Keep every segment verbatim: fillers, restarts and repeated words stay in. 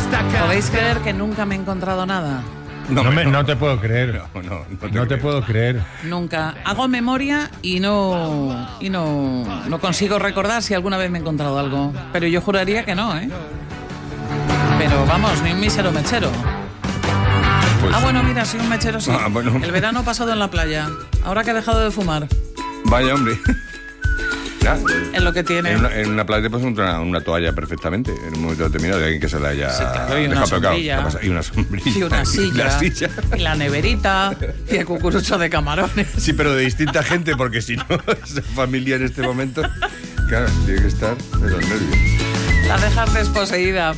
¿Podéis creer que nunca me he encontrado nada? No, no, me, no te puedo creer. No, no, no te, no te puedo creer. Nunca. Hago memoria y no y no, no consigo recordar si alguna vez me he encontrado algo. Pero yo juraría que no, ¿eh? Pero vamos, ni un mísero mechero. Pues, ah, bueno, mira, soy un mechero, sí. Ah, bueno. El verano pasado en la playa. Ahora que he dejado de fumar. Vaya, hombre. ¿Ya? Es lo que tiene. En una, en una playa te puedes encontrar una, una toalla perfectamente. En un momento determinado de alguien que se la haya... Sí, claro, y una sombrilla. Y una sombrilla. Y una silla. Y la silla. Y la neverita. Y el cucurucho de camarones. Sí, pero de distinta gente, porque si no, esa familia en este momento... Claro, tiene que estar de los nervios. La dejas desposeída.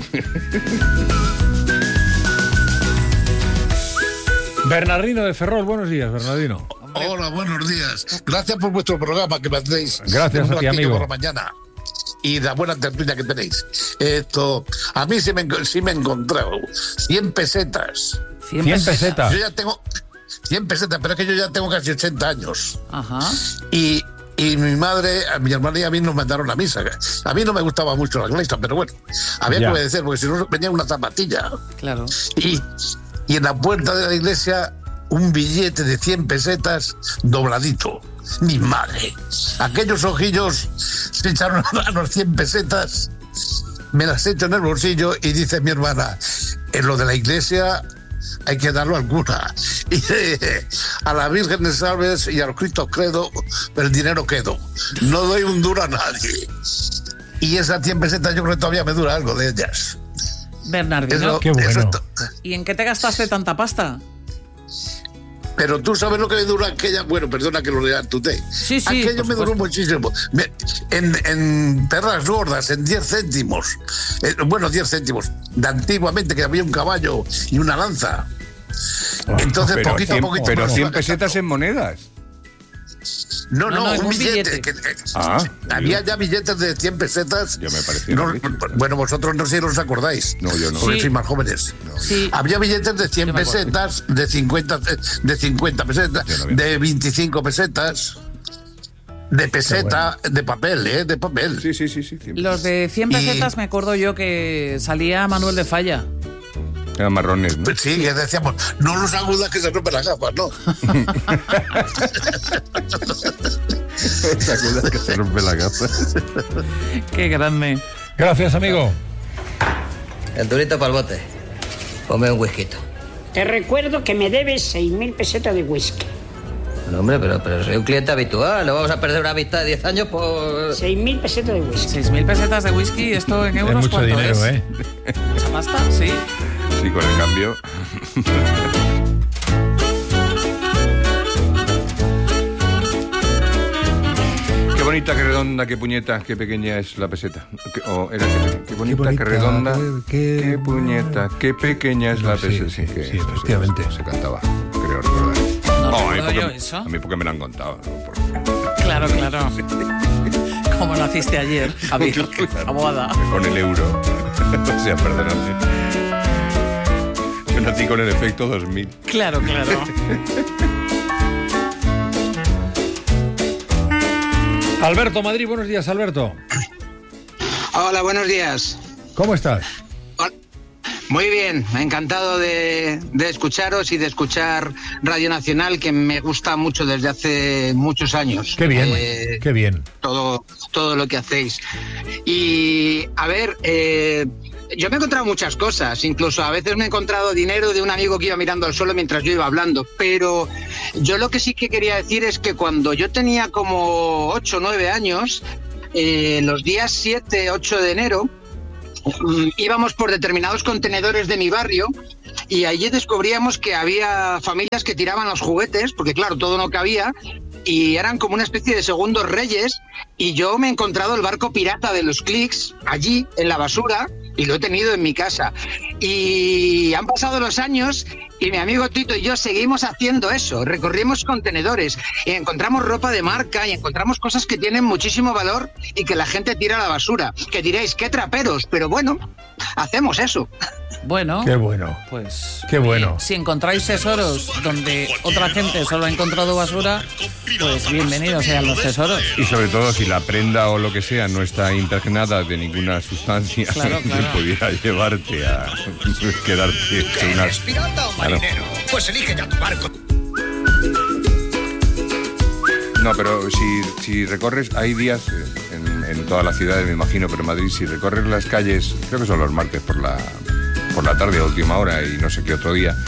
Bernardino de Ferrol, buenos días, Bernardino. Hola, buenos días. Gracias por vuestro programa que me hacéis. Gracias a ti, amigo. Por la mañana. Y la buena tertulia que tenéis. Esto, a mí sí me, sí me he encontrado cien pesetas. cien pesetas. Yo ya tengo cien pesetas, pero es que yo ya tengo casi ochenta años. Ajá. Y, y mi madre, a mi hermana y a mí nos mandaron a misa. A mí no me gustaba mucho la iglesia, pero bueno, había ya que obedecer, porque si no venía una zapatilla. Claro. Y, y en la puerta de la iglesia, un billete de cien pesetas dobladito. Mi madre. Aquellos ojillos se echaron a los cien pesetas, me las echo en el bolsillo y dice mi hermana, en lo de la iglesia hay que darlo al cura. Y eh, a la Virgen de Salves y al Cristo Credo, pero el dinero quedo. No doy un duro a nadie. Y esas cien pesetas yo creo que todavía me dura algo de ellas. Bernardino, eso, qué bueno. Eso, ¿y en qué te gastaste tanta pasta? Pero tú sabes lo que me duró aquella... Bueno, perdona que lo lea tú te. Sí, sí. Aquello me duró muchísimo. Me, en, en perras gordas, en diez céntimos. Eh, bueno, diez céntimos. De antiguamente, que había un caballo y una lanza. Entonces, pero poquito cien, a poquito... Pero cien pesetas en monedas. No, no, no, no un, un billete. billete. Que, que, ah, había ya billetes de cien pesetas. Yo me parecía. No, bueno, vosotros no sé si os acordáis. No, yo no. Porque sí. sois más jóvenes. No, sí. Había billetes de cien pesetas, de cincuenta, de cincuenta pesetas, de veinticinco pesetas, de peseta, bueno. de papel, ¿eh? De papel. Sí, sí, sí. sí Los de cien pesetas y... me acuerdo yo que salía Manuel de Falla. Eran marrones, ¿no? Sí, que decíamos, no los agudas que se rompen las gafas, ¿no? Los agudas que se rompen las gafas. Qué grande. Gracias, amigo. El durito para el bote. Ponme un whisky. Te recuerdo que me debes seis mil pesetas de whisky. No, hombre, pero, pero soy un cliente habitual. No vamos a perder una amistad de diez años por... seis mil pesetas de whisky. seis mil pesetas de whisky, esto en euros, es mucho dinero, es? ¿eh? ¿Mucha pasta? Sí. Sí, con el cambio. Qué bonita, qué redonda, qué puñeta, qué pequeña es la peseta. Qué, oh, era qué, qué, bonita, qué bonita, qué redonda, qué, qué puñeta, qué pequeña es la peseta. Sí, que sí, efectivamente. Se, se cantaba, creo recordar. No, no a, mí porque, yo eso. a mí porque me lo han contado. ¿No? Porque... Claro, claro. Sí. Como naciste ayer, Javier. Abogada. Con el euro. O sea, perdóname. Yo nací con el efecto dos mil. Claro, claro. Alberto Madrid, buenos días, Alberto. Hola, buenos días. ¿Cómo estás? Muy bien, encantado de, de escucharos y de escuchar Radio Nacional, que me gusta mucho desde hace muchos años. Qué bien, eh, qué bien. Todo, todo lo que hacéis. Y, a ver, eh, yo me he encontrado muchas cosas, incluso a veces me he encontrado dinero de un amigo que iba mirando al suelo mientras yo iba hablando, pero yo lo que sí que quería decir es que cuando yo tenía como ocho o nueve años, eh, los días siete, ocho de enero, íbamos por determinados contenedores de mi barrio y allí descubríamos que había familias que tiraban los juguetes, porque claro, todo no cabía, y eran como una especie de segundos reyes, y yo me he encontrado el barco pirata de los Clics allí, en la basura, y lo he tenido en mi casa. Y han pasado los años y mi amigo Tito y yo seguimos haciendo eso, recorrimos contenedores y encontramos ropa de marca y encontramos cosas que tienen muchísimo valor y que la gente tira a la basura. Que diréis, qué traperos, pero bueno, hacemos eso. Bueno. Qué bueno. Pues. Qué bueno. Si encontráis tesoros donde otra gente solo ha encontrado basura, pues bienvenidos sean los tesoros. Y sobre todo si la prenda o lo que sea no está impregnada de ninguna sustancia claro, claro. que pudiera llevarte a quedarte en una... ¿Eres pirata o marinero? Claro. Pues elige ya tu barco. No, pero si, si recorres, hay días en, en todas las ciudades, me imagino, pero en Madrid, si recorres las calles, creo que son los martes por la, por la tarde a última hora y no sé qué otro día,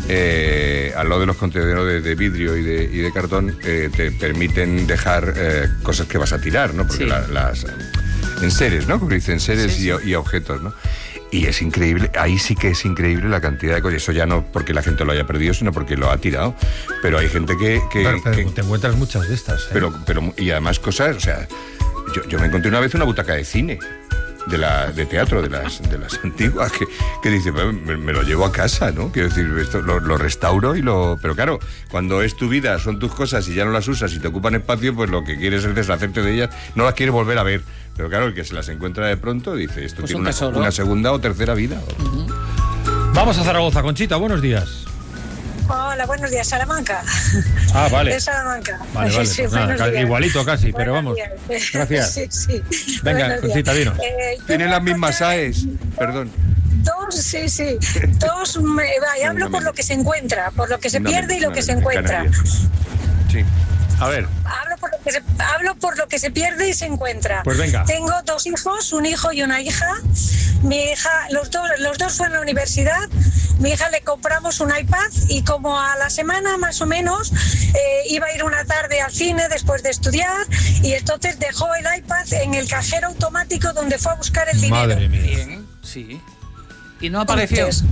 eh, al lado de los contenedores de, de vidrio y de, y de cartón, eh, te permiten dejar eh, cosas que vas a tirar, ¿no? Porque sí. la, las enseres, ¿no? Como dicen, enseres sí, sí. Y, y objetos, ¿no? Y es increíble, ahí sí que es increíble la cantidad de cosas. Eso ya no porque la gente lo haya perdido, sino porque lo ha tirado. Pero hay gente que... que, pero, pero que te encuentras muchas de estas, ¿eh? Pero, pero, y además cosas, o sea, yo, yo me encontré una vez una butaca de cine, de la de teatro, de las de las antiguas, que, que dice, me, me lo llevo a casa, ¿no? Quiero decir, esto lo, lo restauro y lo... Pero claro, cuando es tu vida, son tus cosas y ya no las usas y te ocupan espacio, pues lo que quieres es deshacerte de ellas, no las quieres volver a ver. Pero claro, el que se las encuentra de pronto dice, esto pues tiene un una, una segunda o tercera vida. Uh-huh. Vamos a Zaragoza, Conchita, buenos días. Hola, buenos días, Salamanca. Ah, vale. De Salamanca. Vale, vale, sí, pues nada, igualito casi, pero vamos. Días. Gracias. Sí, sí. Venga, Buenos Conchita, dinos. Eh, Tiene las mismas A E S, perdón. Dos, sí, sí. Dos, me, y hablo por lo que se encuentra, por lo que se pierde y lo que se encuentra. Sí. A ver. Hablo por, lo que se, hablo por lo que se pierde y se encuentra. Pues venga. Tengo dos hijos, un hijo y una hija. Mi hija, los dos, los dos fueron a la universidad. Mi hija le compramos un iPad y como a la semana más o menos eh, iba a ir una tarde al cine después de estudiar y entonces dejó el iPad en el cajero automático donde fue a buscar el dinero. Madre mía. Bien, sí. Y no apareció. Entonces,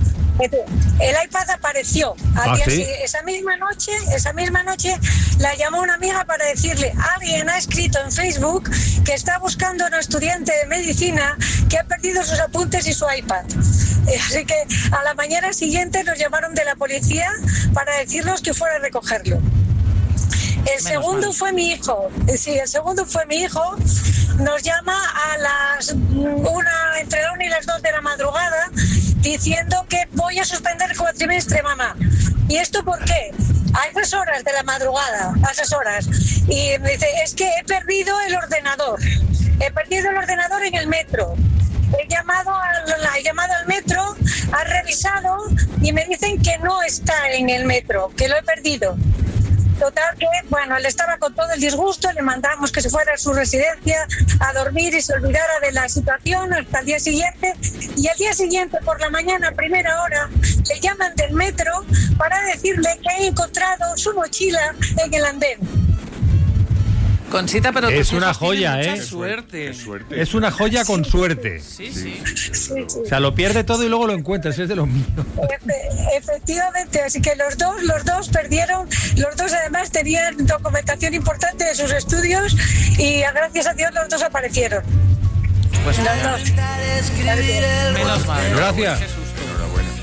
el iPad apareció. ¿Ah, día, sí? Esa misma noche, esa misma noche la llamó una amiga para decirle, alguien ha escrito en Facebook que está buscando a un estudiante de medicina que ha perdido sus apuntes y su iPad. Así que a la mañana siguiente nos llamaron de la policía para decirnos que fuera a recogerlo. El Menos segundo mal. fue mi hijo. Sí, el segundo fue mi hijo. Nos llama a las una, entre la una y las dos de la madrugada diciendo que voy a suspender el cuatrimestre, mamá. ¿Y esto por qué? A esas horas de la madrugada, a esas horas. Y me dice, es que he perdido el ordenador. He perdido el ordenador en el metro. He llamado, al, he llamado al metro, ha revisado y me dicen que no está en el metro, que lo he perdido. Total que, bueno, él estaba con todo el disgusto, le mandamos que se fuera a su residencia a dormir y se olvidara de la situación hasta el día siguiente. Y al día siguiente, por la mañana, a primera hora, le llaman del metro para decirle que ha encontrado su mochila en el andén. Conchita, pero es tus una hijos tienen joya, mucha ¿eh? Suerte. Qué suerte. Es una joya con suerte. Sí, sí. Sí, sí. O sea, lo pierde todo y luego lo encuentras, es de los míos. Efe- efectivamente, así que los dos, los dos perdieron, los dos además tenían documentación importante de sus estudios y gracias a Dios los dos aparecieron. Pues Los dos. menos mal. Gracias.